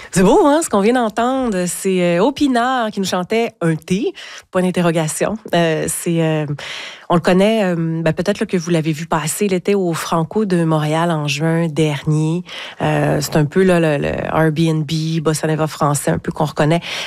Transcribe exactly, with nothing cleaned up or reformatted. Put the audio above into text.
C'est beau, hein, ce qu'on vient d'entendre. C'est euh, Opinard qui nous chantait un thé, point d'interrogation. Euh, c'est, euh, on le connaît, euh, ben, peut-être là, que vous l'avez vu passer l'été au Franco de Montréal en juin dernier. Euh, c'est un peu là, le, le Airbnb, Bossa Nova français, un peu qu'on reconnaît